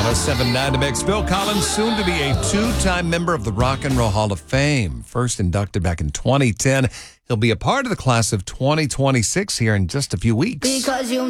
1079 The Mix. Phil Collins, soon to be a two-time member of the Rock and Roll Hall of Fame. First inducted back in 2010. He'll be a part of the class of 2026 here in just a few weeks. Because you